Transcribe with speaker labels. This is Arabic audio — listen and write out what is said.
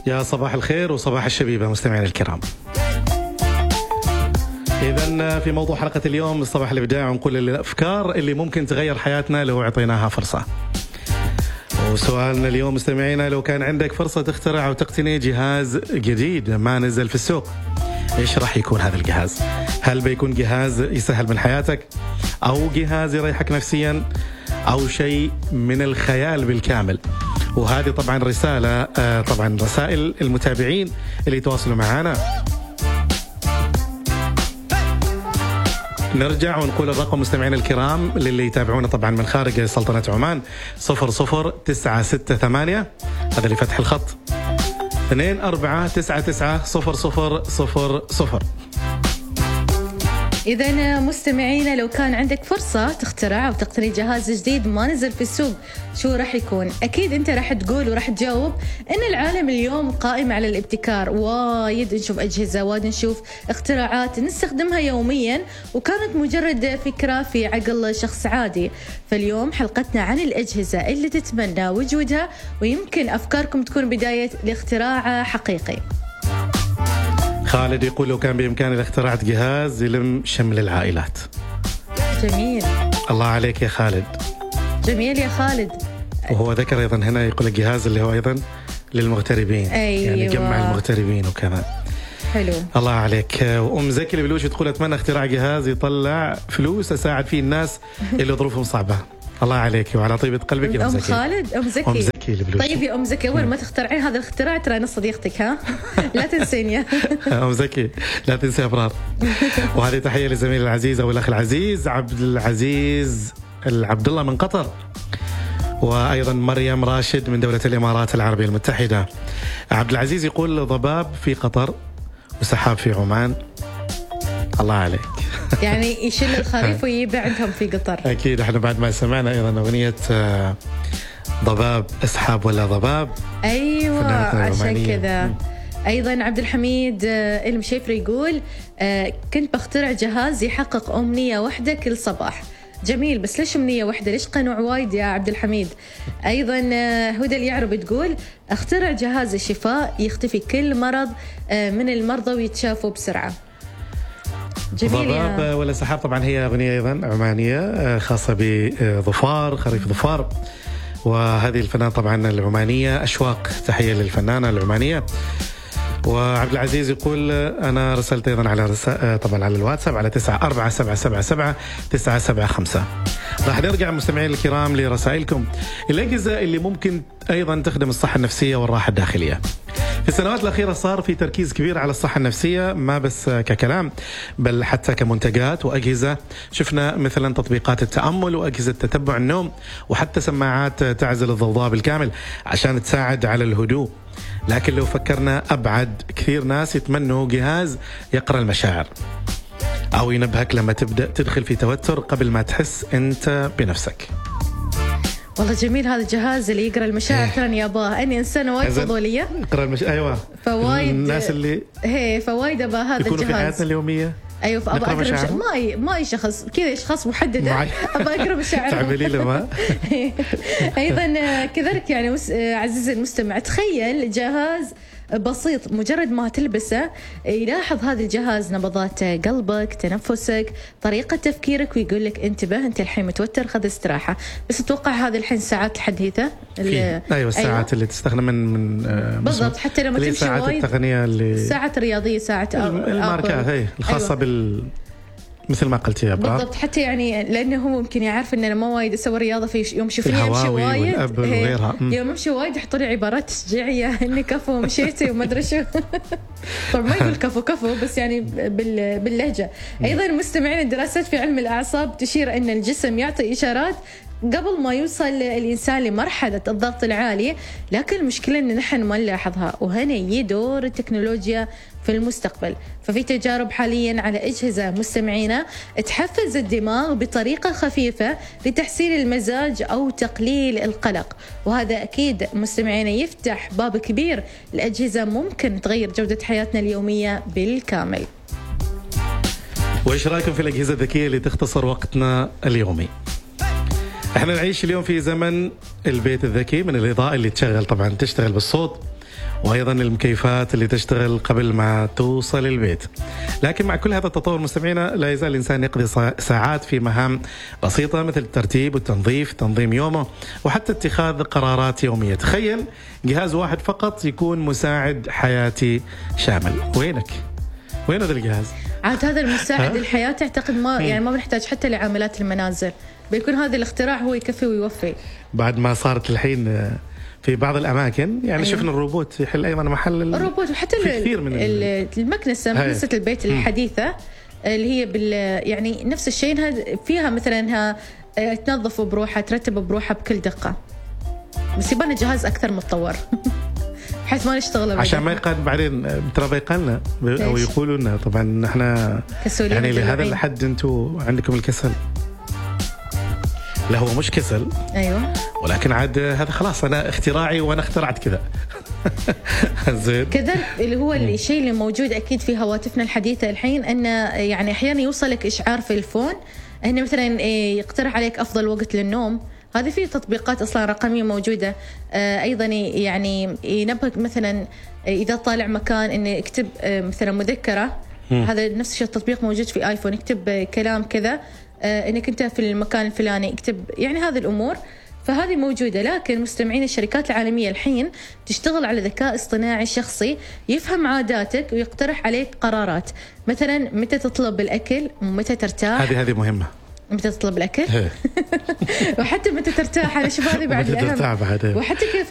Speaker 1: يا صباح الخير وصباح الشبيبة مستمعينا الكرام. إذن في موضوع حلقة اليوم صباح الإبداع ونقول الأفكار اللي ممكن تغير حياتنا لو أعطيناها فرصة. وسؤالنا اليوم مستمعينا، لو كان عندك فرصة تخترع أو تقتني جهاز جديد ما نزل في السوق، إيش راح يكون هذا الجهاز؟ هل بيكون جهاز يسهل من حياتك، أو جهاز يريحك نفسيا، أو شيء من الخيال بالكامل؟ وهذه طبعا رسالة طبعا رسائل المتابعين اللي يتواصلوا معنا. نرجع ونقول الرقم مستمعينا الكرام للي يتابعونا طبعا من خارج سلطنة عمان 00968 هذا لفتح الخط 24990000.
Speaker 2: إذا مستمعينا، لو كان عندك فرصة تخترع أو تقتني جهاز جديد ما نزل في السوق، شو راح يكون؟ أكيد أنت راح تقول وراح تجاوب إن العالم اليوم قائم على الابتكار، وايد نشوف أجهزة، وايد نشوف اختراعات نستخدمها يوميا وكانت مجرد فكرة في عقل شخص عادي. فاليوم حلقتنا عن الأجهزة اللي تتمنى وجودها، ويمكن أفكاركم تكون بداية لاختراع حقيقي.
Speaker 1: خالد يقول لو كان بإمكاني لاخترعت جهاز يلم شمل العائلات.
Speaker 2: جميل،
Speaker 1: الله عليك يا خالد.
Speaker 2: جميل يا خالد.
Speaker 1: وهو ذكر أيضا هنا يقول الجهاز اللي هو أيضا للمغتربين.
Speaker 2: أيوة.
Speaker 1: يعني جمع المغتربين وكذا.
Speaker 2: حلو،
Speaker 1: الله عليك. وأم زكي اللي بلوش تقول أتمنى اختراع جهاز يطلع فلوس أساعد فيه الناس اللي ظروفهم صعبة. الله عليك وعلى طيبة قلبك يا أم زكي.
Speaker 2: خالد، أم زكي.
Speaker 1: أم زكي اللي بلوش.
Speaker 2: طيب يا أم زكي، أول ما تخترعين هذا الاختراع ترى أنا صديقتك، ها؟ لا تنسيني.
Speaker 1: أم زكي لا تنسي أبرار. وهذه تحية لزميل العزيز أو الأخ العزيز عبد العزيز عبد الله من قطر، وأيضا مريم راشد من دولة الإمارات العربية المتحدة. عبد العزيز يقول ضباب في قطر وسحاب في عمان. الله عليك.
Speaker 2: يعني يشيل الخريف ويبعدهم في قطر.
Speaker 1: أكيد احنا بعد ما سمعنا أيضا أغنية ضباب أسحاب ولا ضباب.
Speaker 2: أيوة عشان كذا. أيضا عبد الحميد المشيفري يقول كنت بخترع جهاز يحقق أمنية واحدة كل صباح. جميل، بس ليش أمنية واحدة؟ ليش قنوع وايد يا عبد الحميد؟ أيضا هدى اليعرب تقول اخترع جهاز الشفاء يختفي كل مرض من المرضى ويتشافوا بسرعة. جميل.
Speaker 1: ضباب ولا سحاب طبعا هي أغنية أيضا عمانية خاصة بظفار، خريف ظفار، وهذه الفنانة طبعا العمانية أشواق. تحية للفنانة العمانية. وعبد العزيز يقول أنا رسلت أيضا على طبعا على الواتساب على 94777975. راح نرجع مستمعين الكرام لرسائلكم. الأجهزة اللي ممكن أيضا تخدم الصحة النفسية والراحة الداخلية. في السنوات الأخيرة صار في تركيز كبير على الصحة النفسية، ما بس ككلام بل حتى كمنتجات وأجهزة. شفنا مثلا تطبيقات التأمل وأجهزة تتبع النوم، وحتى سماعات تعزل الضوضاء بالكامل عشان تساعد على الهدوء. لكن لو فكرنا أبعد، كثير ناس يتمنوا جهاز يقرأ المشاعر أو ينبهك لما تبدأ تدخل في توتر قبل ما تحس أنت بنفسك.
Speaker 2: والله جميل هذا الجهاز اللي يقرأ المشاعر. ترى ياباه أني إنسانة وايد فضولية.
Speaker 1: يقرأ المشاعر. أيوة.
Speaker 2: فوايد
Speaker 1: الناس اللي
Speaker 2: فوايد أبا هذا الجهاز
Speaker 1: يكونوا في حياتنا اليومية.
Speaker 2: أيوة، فأبغى أقرأ ما أي شخص كذا، أشخاص محددة أبغى أقرأ مشاعرهم.
Speaker 1: تعملي لما.
Speaker 2: أيضا كذلك يعني عزيزي المستمع، تخيل جهاز بسيط مجرد ما تلبسه يلاحظ هذا الجهاز نبضات قلبك، تنفسك، طريقة تفكيرك، ويقول لك انتبه أنت الحين متوتر، خذ استراحة. بس أتوقع هذه الحين الساعات الحديثة
Speaker 1: أيوة الساعات اللي تستخدم من
Speaker 2: بالضبط، حتى لما تمشي
Speaker 1: ساعات
Speaker 2: وايد
Speaker 1: التقنية اللي
Speaker 2: ساعات رياضية، ساعة
Speaker 1: الماركات هي الخاصة
Speaker 2: أيوة.
Speaker 1: مثل ما قلت يا برا.
Speaker 2: بالضبط، حتى يعني لأنه هو ممكن يعرف إن أنا ما وايد أسوي رياضة، في يوم شوفني أمشي وايد يوم أمشي وايد يحط لي عبارات تشجيعية إني كفو مشيتي وما أدري شو. طبعا ما يقول كفو بس يعني باللهجة. أيضا مستمعين، الدراسات في علم الأعصاب تشير أن الجسم يعطي إشارات قبل ما يوصل الإنسان لمرحلة الضغط العالي، لكن المشكلة إن نحن ما نلاحظها. وهنا يجي دور التكنولوجيا في المستقبل. ففي تجارب حاليا على أجهزة مستمعينا تحفز الدماغ بطريقة خفيفة لتحسين المزاج أو تقليل القلق، وهذا أكيد مستمعينا يفتح باب كبير لأجهزة ممكن تغير جودة حياتنا اليومية بالكامل.
Speaker 1: وإيش رأيكم في الأجهزة الذكية اللي تختصر وقتنا اليومي؟ احنا نعيش اليوم في زمن البيت الذكي، من الإضاءة اللي تشتغل بالصوت وأيضا المكيفات اللي تشتغل قبل ما توصل البيت. لكن مع كل هذا التطور مستمعينا لا يزال الإنسان يقضي ساعات في مهام بسيطة مثل الترتيب والتنظيف، تنظيم يومه، وحتى اتخاذ قرارات يومية. تخيل جهاز واحد فقط يكون مساعد حياتي شامل. وينه ذا الجهاز؟
Speaker 2: عاد هذا المساعد الحياة أعتقد ما بنحتاج حتى لعاملات المنازل، بيكون هذا الاختراع هو يكفي ويوفي. بعد
Speaker 1: ما صارت الحين في بعض الأماكن يعني شفنا الروبوت يحل أيضا محل
Speaker 2: الروبوت، وحتى
Speaker 1: كثير من
Speaker 2: مكنسة البيت الحديثة اللي هي يعني نفس الشيء، فيها مثلا تنظف بروحها، ترتب بروحها بكل دقة، بس يبغى جهاز أكثر متطور بحيث ما نشتغل
Speaker 1: عشان ما يقال بعدين ترى بيقلنا أو يقولوا لنا طبعا احنا يعني لهذا الحد انتم عندكم الكسل. لا هو مش كسل،
Speaker 2: ايوه،
Speaker 1: ولكن عاد هذا خلاص انا اختراعي وانا اخترعت كذا.
Speaker 2: زين كذا اللي هو الشيء اللي موجود اكيد في هواتفنا الحديثه الحين، انه يعني احيانا يوصلك اشعار في الفون انه مثلا يقترح عليك افضل وقت للنوم. هذه في تطبيقات اصلا رقميه موجوده. ايضا يعني ينبهك مثلا اذا طالع مكان انه يكتب مثلا مذكره. هذا نفس الشيء التطبيق موجود في ايفون، يكتب كلام كذا انك انت في المكان الفلاني، اكتب يعني هذه الامور. فهذه موجوده، لكن مستمعين الشركات العالميه الحين تشتغل على ذكاء اصطناعي شخصي يفهم عاداتك ويقترح عليك قرارات، مثلا متى تطلب الاكل ومتى ترتاح.
Speaker 1: هذه مهمه.
Speaker 2: متى تطلب الاكل وحتى متى ترتاح. انا شوف هذه بعد
Speaker 1: الاهم،
Speaker 2: وحتى كيف